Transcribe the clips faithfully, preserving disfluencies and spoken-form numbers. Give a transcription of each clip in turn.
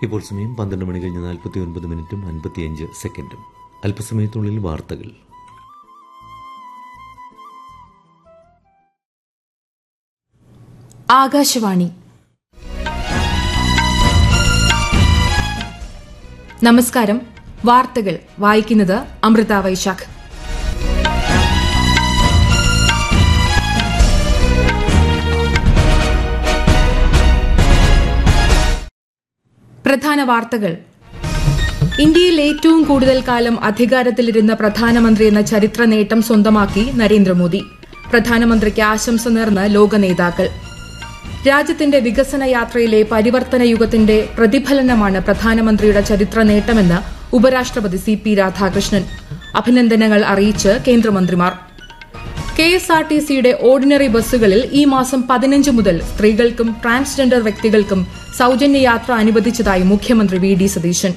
ഇപ്പോൾ സമയം പന്ത്രണ്ട് മണി കഴിഞ്ഞ് നാൽപ്പത്തി ഒൻപത് മിനിറ്റും അൻപത്തിയഞ്ച് സെക്കൻഡും. അല്പസമയത്തിനുള്ളിൽ വാർത്തകൾ. ആകാശവാണി. നമസ്കാരം. വാർത്തകൾ വായിക്കുന്നത് അമൃത വൈശാഖ്. പ്രധാന വാർത്തകൾ. ഇന്ത്യയിൽ ഏറ്റവും കൂടുതൽ കാലം അധികാരത്തിലിരുന്ന പ്രധാനമന്ത്രി എന്ന ചരിത്ര നേട്ടം സ്വന്തമാക്കി നരേന്ദ്രമോദി. പ്രധാനമന്ത്രിക്ക് ആശംസ നേർന്ന് ലോക നേതാക്കൾ. രാജ്യത്തിന്റെ വികസന യാത്രയിലെ പരിവർത്തന യുഗത്തിന്റെ പ്രതിഫലനമാണ് പ്രധാനമന്ത്രിയുടെ ചരിത്ര നേട്ടമെന്ന് ഉപരാഷ്ട്രപതി സി പി രാധാകൃഷ്ണൻ. അഭിനന്ദനങ്ങൾ അറിയിച്ച് കേന്ദ്രമന്ത്രിമാർ. കെ എസ് ആർ ടി സിയുടെ ഓർഡിനറി ബസ്സുകളിൽ ഈ മാസം പതിനഞ്ച് മുതൽ സ്ത്രീകൾക്കും ട്രാൻസ്ജെൻഡർ വ്യക്തികൾക്കും സൌജന്യ യാത്ര അനുവദിച്ചതായി മുഖ്യമന്ത്രി വി ഡി സതീശൻ.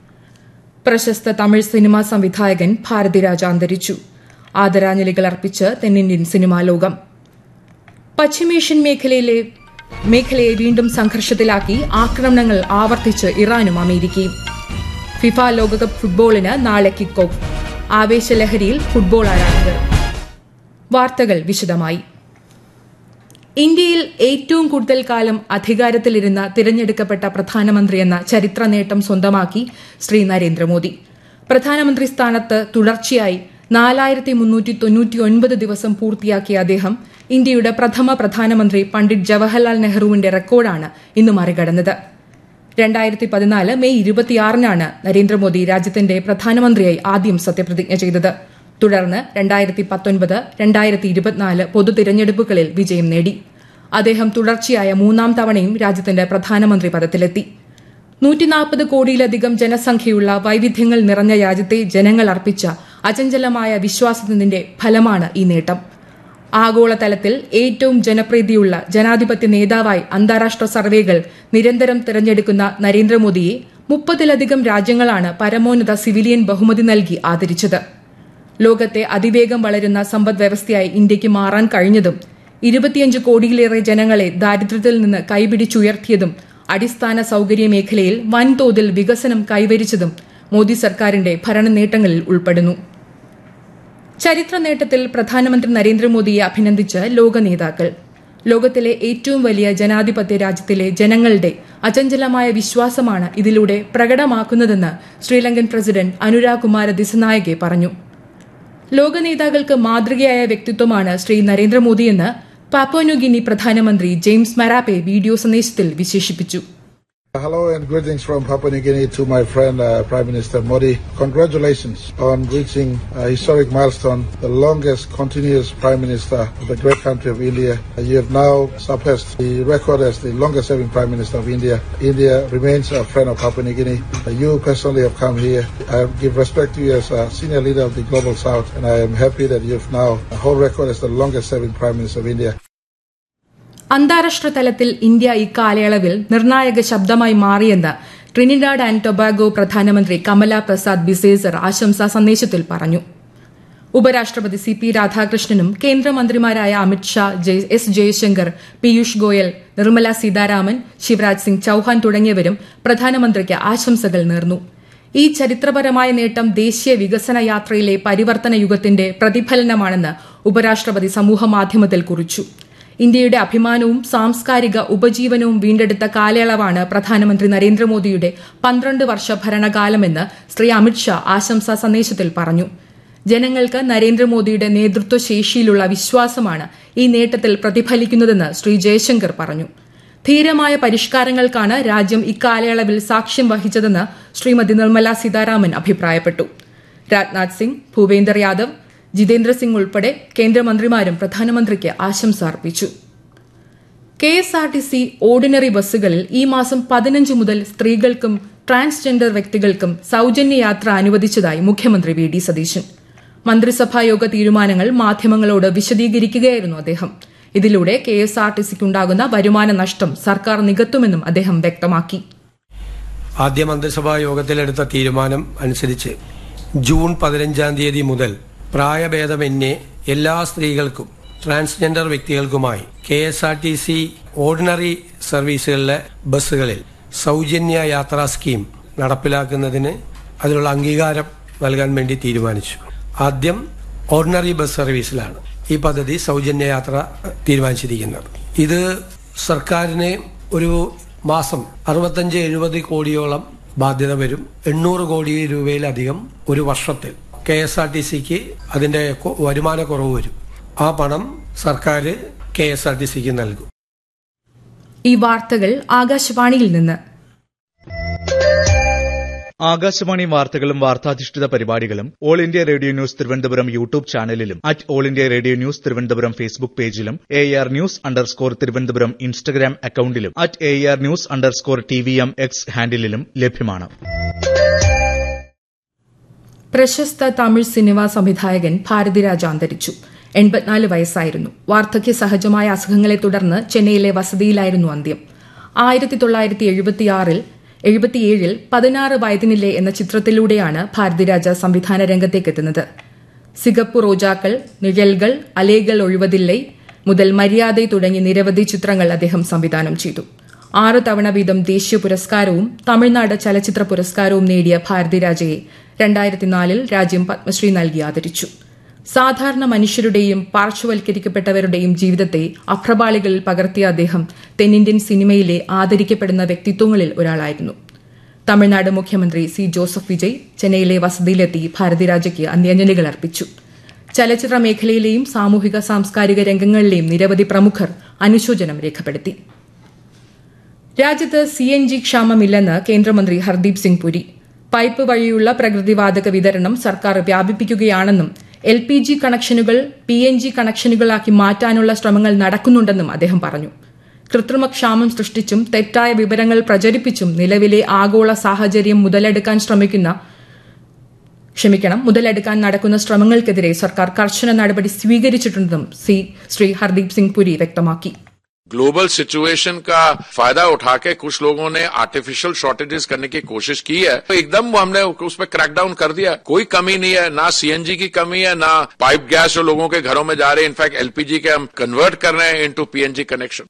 പ്രശസ്ത തമിഴ് സിനിമാ സംവിധായകൻ ഭാരതിരാജ അന്തരിച്ചു. ആദരാഞ്ജലികൾ അർപ്പിച്ച് തെന്നിന്ത്യൻ സിനിമാ ലോകം. പശ്ചിമേഷ്യൻ മേഖലയിലെ മേഖലയെ വീണ്ടും സംഘർഷത്തിലാക്കി ആക്രമണങ്ങൾ ആവർത്തിച്ച് ഇറാനും അമേരിക്കയും. ഫിഫ ലോകകപ്പ് ഫുട്ബോളിന് നാളെ കിക്ക് ഓഫ്. ആവേശലഹരിയിൽ ഫുട്ബോൾ ആരാധകർ. വാർത്തകൾ വിശദമായി. ഇന്ത്യയിൽ ഏറ്റവും കൂടുതൽ കാലം അധികാരത്തിലിരുന്ന തിരഞ്ഞെടുക്കപ്പെട്ട പ്രധാനമന്ത്രി എന്ന ചരിത്ര നേട്ടം സ്വന്തമാക്കി ശ്രീ നരേന്ദ്രമോദി. പ്രധാനമന്ത്രി സ്ഥാനത്ത് തുടർച്ചയായി നാലായിരത്തി മുന്നൂറ്റി തൊണ്ണൂറ്റി ഒൻപത് ദിവസം പൂർത്തിയാക്കിയ അദ്ദേഹം ഇന്ത്യയുടെ പ്രഥമ പ്രധാനമന്ത്രി പണ്ഡിറ്റ് ജവഹർലാൽ നെഹ്റുവിന്റെ റെക്കോർഡാണ് ഇന്ന് മറികടന്നത്. രണ്ടായിരത്തി പതിനാല് മെയ് ഇരുപത്തിയാറിനാണ് നരേന്ദ്രമോദി രാജ്യത്തിന്റെ പ്രധാനമന്ത്രിയായി ആദ്യം സത്യപ്രതിജ്ഞ ചെയ്തത്. തുടർന്ന് രണ്ടായിരത്തി പത്തൊൻപത് രണ്ടായിരത്തി ഇരുപത്തിനാല് പൊതു തിരഞ്ഞെടുപ്പുകളിൽ വിജയം നേടി. അദ്ദേഹം തുടർച്ചയായ മൂന്നാം തവണയും രാജ്യത്തിന്റെ പ്രധാനമന്ത്രി പദത്തിലെത്തി. നൂറ്റിനാൽപ്പത് കോടിയിലധികം ജനസംഖ്യയുള്ള വൈവിധ്യങ്ങൾ നിറഞ്ഞ രാജ്യത്തെ ജനങ്ങൾ അർപ്പിച്ച അചഞ്ചലമായ വിശ്വാസത്തിന്റെ ഫലമാണ് ഈ നേട്ടം. ആഗോളതലത്തിൽ ഏറ്റവും ജനപ്രീതിയുള്ള ജനാധിപത്യ നേതാവായി അന്താരാഷ്ട്ര സർവേകൾ നിരന്തരം തിരഞ്ഞെടുക്കുന്ന നരേന്ദ്രമോദിയെ മുപ്പതിലധികം രാജ്യങ്ങളാണ് പരമോന്നത സിവിലിയൻ ബഹുമതി നൽകി ആദരിച്ചത്. ലോകത്തെ അതിവേഗം വളരുന്ന സമ്പദ് വ്യവസ്ഥയായി ഇന്ത്യയ്ക്ക് മാറാൻ കഴിഞ്ഞതും ഇരുപത്തിയഞ്ച് കോടിയിലേറെ ജനങ്ങളെ ദാരിദ്ര്യത്തിൽ നിന്ന് കൈപിടിച്ചുയർത്തിയതും അടിസ്ഥാന സൌകര്യ മേഖലയിൽ വൻതോതിൽ വികസനം കൈവരിച്ചതും മോദി സർക്കാരിന്റെ ഭരണ നേട്ടങ്ങളിൽ ഉൾപ്പെടുന്നു. ചരിത്ര നേട്ടത്തിൽ പ്രധാനമന്ത്രി നരേന്ദ്രമോദിയെ അഭിനന്ദിച്ച് ലോക നേതാക്കൾ. ലോകത്തിലെ ഏറ്റവും വലിയ ജനാധിപത്യ രാജ്യത്തിലെ ജനങ്ങളുടെ അചഞ്ചലമായ വിശ്വാസമാണ് ഇതിലൂടെ പ്രകടമാക്കുന്നതെന്ന് ശ്രീലങ്കൻ പ്രസിഡന്റ് അനുരാഗ് കുമാര ദിസനായകെ പറഞ്ഞു. ലോക നേതാക്കൾക്ക് മാതൃകയായ വ്യക്തിത്വമാണ് ശ്രീ നരേന്ദ്രമോദിയെന്ന് പാപ്പുവ പ്രധാനമന്ത്രി ജെയിംസ് മരാപ്പെ വീഡിയോ സന്ദേശത്തിൽ വിശേഷിപ്പിച്ചു. Hello and greetings from Papua New Guinea to my friend uh, Prime Minister Modi. Congratulations on reaching a historic milestone, the longest continuous Prime Minister of the great country of India. Uh, you have now surpassed the record as the longest serving Prime Minister of India. India remains a friend of Papua New Guinea. Uh, you personally have come here. I give respect to you as a senior leader of the Global South, and I am happy that you have now a whole record as the longest serving Prime Minister of India. അന്താരാഷ്ട്ര തലത്തിൽ India ഇക്കാലയളവിൽ നിർണായക ശബ്ദമായി മാറിയെന്ന് Trinidad and Tobago പ്രധാനമന്ത്രി കമല പ്രസാദ് ബിസേസർ ആശംസാ സന്ദേശത്തിൽ പറഞ്ഞു. ഉപരാഷ്ട്രപതി സി പി രാധാകൃഷ്ണനും കേന്ദ്രമന്ത്രിമാരായ അമിത്ഷാ, എസ് ജയശങ്കർ, പീയൂഷ് ഗോയൽ, നിർമ്മല സീതാരാമൻ, ശിവരാജ് സിംഗ് ചൌഹാൻ തുടങ്ങിയവരും പ്രധാനമന്ത്രിക്ക് ആശംസകൾ നേർന്നു. ഈ ചരിത്രപരമായ നേട്ടം ദേശീയ വികസന യാത്രയിലെ പരിവർത്തന യുഗത്തിന്റെ പ്രതിഫലനമാണെന്ന് ഉപരാഷ്ട്രപതി സമൂഹമാധ്യമത്തിൽ കുറിച്ചു. ഇന്ത്യയുടെ അഭിമാനവും സാംസ്കാരിക ഉപജീവനവും വീണ്ടെടുത്ത കാലയളവാണ് പ്രധാനമന്ത്രി നരേന്ദ്രമോദിയുടെ പന്ത്രണ്ട് വർഷ ഭരണകാലമെന്ന് ശ്രീ അമിത്ഷാ ആശംസാ സന്ദേശത്തിൽ പറഞ്ഞു. ജനങ്ങൾക്ക് നരേന്ദ്രമോദിയുടെ നേതൃത്വശേഷിയിലുള്ള വിശ്വാസമാണ് ഈ നേട്ടത്തിൽ പ്രതിഫലിക്കുന്നതെന്ന് ശ്രീ ജയശങ്കർ പറഞ്ഞു. ധീരമായ പരിഷ്കാരങ്ങൾക്കാണ് രാജ്യം ഇക്കാലയളവിൽ സാക്ഷ്യം വഹിച്ചതെന്ന് ശ്രീമതി നിർമ്മല സീതാരാമൻ അഭിപ്രായപ്പെട്ടു. രാജ്നാഥ് സിംഗ്, ഭൂപേന്ദർ യാദവ്, ജിതേന്ദ്ര സിംഗ് ഉൾപ്പെടെ കേന്ദ്രമന്ത്രിമാരും പ്രധാനമന്ത്രിക്ക് ആശംസ അർപ്പിച്ചു. K S R T C ordinary ബസ്സുകളിൽ ഈ മാസം പതിനഞ്ച് മുതൽ സ്ത്രീകൾക്കും ട്രാൻസ്ജെൻഡർ വ്യക്തികൾക്കും സൌജന്യ യാത്ര അനുവദിച്ചതായി മുഖ്യമന്ത്രി വി ഡി സതീശൻ. മന്ത്രിസഭായോഗ തീരുമാനങ്ങൾ മാധ്യമങ്ങളോട് വിശദീകരിക്കുകയായിരുന്നു അദ്ദേഹം. ഇതിലൂടെ കെ എസ് ആർ ടി സിക്കുണ്ടാകുന്ന വരുമാന നഷ്ടം സർക്കാർ നികത്തുമെന്നും അദ്ദേഹം വ്യക്തമാക്കി. ആദ്യ മന്ത്രിസഭാ യോഗത്തിലെടുത്ത തീരുമാനം അനുസരിച്ച് ജൂൺ പതിനഞ്ചാം തീയതി മുതൽ പ്രായഭേദമന്യേ എല്ലാ സ്ത്രീകൾക്കും transgender വ്യക്തികൾക്കുമായി K S R T C ordinary സർവീസുകളിലെ ബസ്സുകളിൽ സൗജന്യ യാത്രാ സ്കീം നടപ്പിലാക്കുന്നതിന് അതിനുള്ള അംഗീകാരം നൽകാൻ വേണ്ടി തീരുമാനിച്ചു. ആദ്യം ഓർഡിനറി ബസ് സർവീസിലാണ് ഈ പദ്ധതി സൗജന്യ യാത്ര തീരുമാനിച്ചിരിക്കുന്നത്. ഇത് സർക്കാരിന് ഒരു മാസം അറുപത്തഞ്ച് എഴുപത് കോടിയോളം ബാധ്യത വരും. എണ്ണൂറ് കോടി രൂപയിലധികം ഒരു വർഷത്തിൽ കെ എസ് ആർ ടി സിക്ക് അതിന്റെ വരുമാന കുറവ് വരും. ആ പണം സർക്കാർ കെ എസ് ആർ ടി സിക്ക് നൽകും. ഈ വാർത്തകൾ ആകാശവാണിയിൽ നിന്ന്. ആകാശവാണി വാർത്തകളും വാർത്താധിഷ്ഠിത പരിപാടികളും all India radio news Thiruvananthapuram YouTube ചാനലിലും at all India radio news Thiruvananthapuram Facebook പേജിലും A R news underscore Thiruvananthapuram Instagram അക്കൌണ്ടിലും at A R news underscore T V M X ഹാൻഡിലും ലഭ്യമാണ്. പ്രശസ്ത തമിഴ് സിനിമാ സംവിധായകൻ ഭാരതിരാജ അന്തരിച്ചു. എൺപത്തിനാല് വയസ്സായിരുന്നു. വാർദ്ധക്യ സഹജമായ അസുഖങ്ങളെ തുടർന്ന് ചെന്നൈയിലെ വസതിയിലായിരുന്നു അന്ത്യം. ആയിരത്തി തൊള്ളായിരത്തി എഴുപത്തിയാറിൽ എഴുപത്തിയേഴിൽ പതിനാറ് വയതിനില്ലേ എന്ന ചിത്രത്തിലൂടെയാണ് ഭാരതിരാജ സംവിധാന രംഗത്തേക്കെത്തുന്നത്. സിഗപ്പു റോജാക്കൾ, നിഴൽകൾ, അലേകൾ ഒഴുവതില്ലേ മുതൽ മര്യാദ തുടങ്ങി നിരവധി ചിത്രങ്ങൾ അദ്ദേഹം സംവിധാനം ചെയ്തു. ആറ് തവണ വീതം ദേശീയ പുരസ്കാരവും തമിഴ്നാട് ചലച്ചിത്ര പുരസ്കാരവും നേടിയ ഭാരതിരാജയെ രണ്ടായിരത്തിനാലിൽ രാജ്യം പത്മശ്രീ നൽകി ആദരിച്ചു. സാധാരണ മനുഷ്യരുടെയും പാർശ്വവൽക്കരിക്കപ്പെട്ടവരുടെയും ജീവിതത്തെ അഭ്രപാളികളിൽ പകർത്തിയ അദ്ദേഹം തെന്നിന്ത്യൻ സിനിമയിലെ ആദരിക്കപ്പെടുന്ന വ്യക്തിത്വങ്ങളിൽ ഒരാളായിരുന്നു. തമിഴ്നാട് മുഖ്യമന്ത്രി സി ജോസഫ് വിജയ് ചെന്നൈയിലെ വസതിയിലെത്തി ഭാരതിരാജയ്ക്ക് അന്ത്യാഞ്ജലികൾ അർപ്പിച്ചു. ചലച്ചിത്ര മേഖലയിലെയും സാമൂഹിക സാംസ്കാരിക രംഗങ്ങളിലെയും നിരവധി പ്രമുഖർ അനുശോചനം രേഖപ്പെടുത്തി. രാജ്യത്ത് സി എൻ ജി ക്ഷാമമില്ലെന്ന് കേന്ദ്രമന്ത്രി ഹർദീപ് സിംഗ് പുരി. പൈപ്പ് വഴിയുള്ള പ്രകൃതിവാതക വിതരണം സർക്കാർ വ്യാപിപ്പിക്കുകയാണെന്നും എൽ പി ജി കണക്ഷനുകൾ പി എൻ ജി കണക്ഷനുകളാക്കി മാറ്റാനുള്ള ശ്രമങ്ങൾ നടക്കുന്നുണ്ടെന്നും അദ്ദേഹം പറഞ്ഞു. കൃത്രിമ ക്ഷാമം സൃഷ്ടിച്ചും തെറ്റായ വിവരങ്ങൾ പ്രചരിപ്പിച്ചും നിലവിലെ ആഗോള സാഹചര്യം മുതലെടുക്കാൻ ശ്രമിക്കുന്ന ക്ഷമിക്കണം മുതലെടുക്കാൻ നടക്കുന്ന ശ്രമങ്ങൾക്കെതിരെ സർക്കാർ കർശന നടപടി സ്വീകരിച്ചിട്ടുണ്ടെന്നും സി ശ്രീ ഹർദീപ് സിംഗ് പുരി വ്യക്തമാക്കി. ग्लोबल सिचुएशन का फायदा उठा के कुछ लोगों ने आर्टिफिशियल शॉर्टेजेस करने की कोशिश की है, तो एकदम हमने उस पर क्रैकडाउन कर दिया. कोई कमी नहीं है, ना सीएनजी की कमी है, ना पाइप गैस जो लोगों के घरों में जा रहे हैं. इनफैक्ट एलपीजी के हम कन्वर्ट कर रहे हैं इनटू पीएनजी कनेक्शन.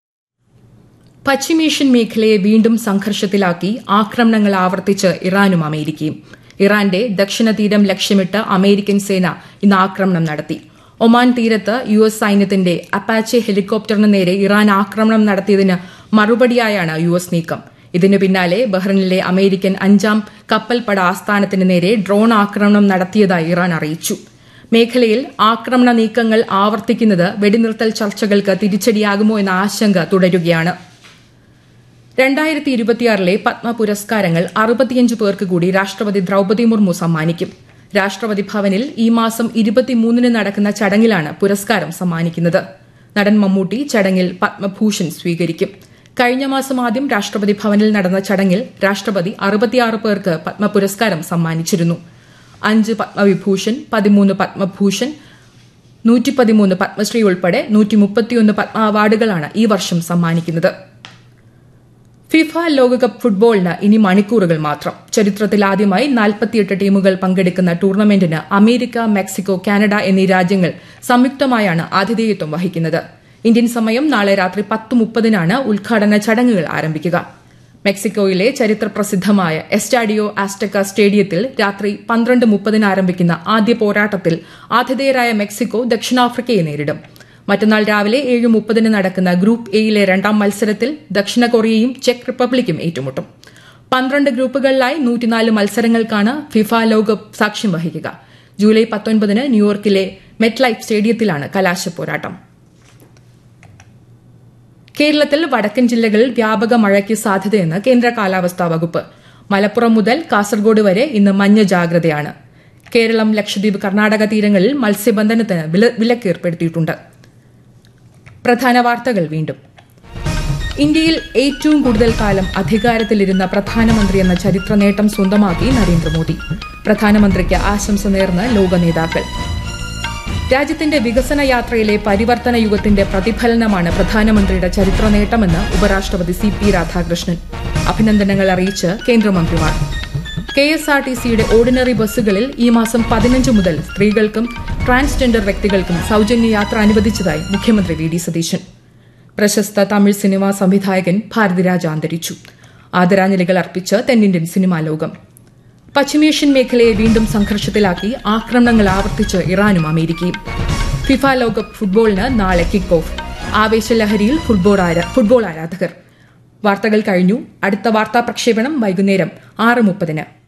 പശ്ചിമേഷ്യൻ മേഖലയെ വീണ്ടും സംഘർഷത്തിലാക്കി ആക്രമണങ്ങൾ ആവർത്തിച്ച് ഇറാനും അമേരിക്കയും. ഇറാന്റെ ദക്ഷിണ തീരം ലക്ഷ്യമിട്ട് അമേരിക്കൻ സേന ഇന്ന് ആക്രമണം നടത്തി. ഒമാൻ തീരത്ത് യു എസ് സൈന്യത്തിന്റെ അപ്പാച്ചെ ഹെലികോപ്റ്ററിന് നേരെ ഇറാൻ ആക്രമണം നടത്തിയതിന് മറുപടിയായാണ് യു എസ് നീക്കം. ഇതിനു പിന്നാലെ ബഹ്റിനിലെ അമേരിക്കൻ അഞ്ചാം കപ്പൽപ്പട ആസ്ഥാനത്തിന് നേരെ ഡ്രോൺ ആക്രമണം നടത്തിയതായി ഇറാൻ അറിയിച്ചു. മേഖലയിൽ ആക്രമണ നീക്കങ്ങൾ ആവർത്തിക്കുന്നത് വെടിനിർത്തൽ ചർച്ചകൾക്ക് തിരിച്ചടിയാകുമോ എന്ന ആശങ്ക തുടരുകയാണ്. രണ്ടായിരത്തി ഇരുപത്തിയാറിലെ പത്മ പുരസ്കാരങ്ങൾ അറുപത്തിയഞ്ച് പേർക്ക് കൂടി രാഷ്ട്രപതി ദ്രൌപദി മുർമു സമ്മാനിക്കും. രാഷ്ട്രപതി ഭവനിൽ ഈ മാസം ഇരുപത്തിമൂന്നിന് നടക്കുന്ന ചടങ്ങിലാണ് പുരസ്കാരം സമ്മാനിക്കുന്നത്. നടൻ മമ്മൂട്ടി ചടങ്ങിൽ പത്മഭൂഷൺ സ്വീകരിക്കും. കഴിഞ്ഞ മാസം ആദ്യം രാഷ്ട്രപതി ഭവനിൽ നടന്ന ചടങ്ങിൽ രാഷ്ട്രപതി അറുപത്തിയാറ് പേർക്ക് പത്മ പുരസ്കാരം സമ്മാനിച്ചിരുന്നു. അഞ്ച് പത്മവിഭൂഷൺ, പതിമൂന്ന് പത്മഭൂഷൺ, നൂറ്റി പതിമൂന്ന് പത്മശ്രീ ഉൾപ്പെടെ നൂറ്റി മുപ്പത്തിയൊന്ന് പത്മ അവാർഡുകളാണ് ഈ വർഷം സമ്മാനിക്കുന്നത്. ഫിഫ ലോകകപ്പ് ഫുട്ബോളിന് ഇനി മണിക്കൂറുകൾ മാത്രം. ചരിത്രത്തിൽ ആദ്യമായി നാൽപ്പത്തിയെട്ട് ടീമുകൾ പങ്കെടുക്കുന്ന ടൂർണമെന്റിന് അമേരിക്ക, മെക്സിക്കോ, കാനഡ എന്നീ രാജ്യങ്ങൾ സംയുക്തമായാണ് ആതിഥേയത്വം വഹിക്കുന്നത്. ഇന്ത്യൻ സമയം നാളെ രാത്രി പത്ത് മുപ്പതിനാണ് ഉദ്ഘാടന ചടങ്ങുകൾ ആരംഭിക്കുക. മെക്സിക്കോയിലെ ചരിത്രപ്രസിദ്ധമായ എസ്റ്റാഡിയോ ആസ്റ്റക്ക സ്റ്റേഡിയത്തിൽ രാത്രി പന്ത്രണ്ട് മുപ്പതിന് ആരംഭിക്കുന്ന ആദ്യ പോരാട്ടത്തിൽ ആതിഥേയരായ മെക്സിക്കോ ദക്ഷിണാഫ്രിക്കയെ നേരിടും. മറ്റന്നാൾ രാവിലെ ഏഴ് മുപ്പതിന് നടക്കുന്ന ഗ്രൂപ്പ് എയിലെ രണ്ടാം മത്സരത്തിൽ ദക്ഷിണ കൊറിയയും ചെക്ക് റിപ്പബ്ലിക്കും ഏറ്റുമുട്ടും. പന്ത്രണ്ട് ഗ്രൂപ്പുകളിലായി നൂറ്റിനാല് മത്സരങ്ങൾക്കാണ് ഫിഫ ലോകകപ്പ് സാക്ഷ്യം വഹിക്കുക. ജൂലൈ പത്തൊൻപതിന് ന്യൂയോർക്കിലെ മെറ്റ് ലൈഫ് സ്റ്റേഡിയത്തിലാണ് കലാശപ്പോരാട്ടം. കേരളത്തിൽ വടക്കൻ ജില്ലകളിൽ വ്യാപക മഴയ്ക്ക് സാധ്യതയെന്ന് കേന്ദ്ര കാലാവസ്ഥാ വകുപ്പ്. മലപ്പുറം മുതൽ കാസർഗോഡ് വരെ ഇന്ന് മഞ്ഞ ജാഗ്രതയാണ്. കേരളം, ലക്ഷദ്വീപ്, കർണാടക തീരങ്ങളിൽ മത്സ്യബന്ധനത്തിന് വിലക്ക് ഏർപ്പെടുത്തിയിട്ടുണ്ട്. പ്രധാന വാർത്തകൾ വീണ്ടും. ഇന്ത്യയിൽ ഏറ്റവും കൂടുതൽ കാലം അധികാരത്തിലിരുന്ന പ്രധാനമന്ത്രി എന്ന ചരിത്ര നേട്ടം സ്വന്തമാക്കി നരേന്ദ്രമോദി. പ്രധാനമന്ത്രിക്ക് ആശംസ നേർന്ന് ലോക നേതാക്കൾ. രാജ്യത്തിന്റെ വികസന യാത്രയിലെ പരിവർത്തന യുഗത്തിന്റെ പ്രതിഫലനമാണ് പ്രധാനമന്ത്രിയുടെ ചരിത്ര നേട്ടമെന്ന് ഉപരാഷ്ട്രപതി സി പി രാധാകൃഷ്ണൻ. അഭിനന്ദനങ്ങൾ അറിയിച്ച് കേന്ദ്രമന്ത്രിമാർ. കെ എസ് ആർ ടി സിയുടെ ഓർഡിനറി ബസ്സുകളിൽ ഈ മാസം പതിനഞ്ച് മുതൽ സ്ത്രീകൾക്കും ട്രാൻസ്ജെൻഡർ വ്യക്തികൾക്കും സൌജന്യ യാത്ര അനുവദിച്ചതായി മുഖ്യമന്ത്രി വി ഡി സതീശൻ. പ്രശസ്ത തമിഴ് സിനിമാ സംവിധായകൻ ഭാരതിരാജ അന്തരിച്ചു. ആദരാഞ്ജലികൾ അർപ്പിച്ച് തെന്നിന്ത്യൻ സിനിമാ ലോകം. പശ്ചിമേഷ്യൻ മേഖലയെ വീണ്ടും സംഘർഷത്തിലാക്കി ആക്രമണങ്ങൾ ആവർത്തിച്ച് ഇറാനും അമേരിക്കയും. ഫിഫ ലോകകപ്പ് ഫുട്ബോളിന് നാളെ കിക്ക് ഓഫ്. ആവേശലഹരിയിൽ ഫുട്ബോൾ ആരാധകർ. വാർത്തകൾ കഴിഞ്ഞു. അടുത്ത വാർത്താ പ്രക്ഷേപണം വൈകുന്നേരം ആറ് മുപ്പതിന്.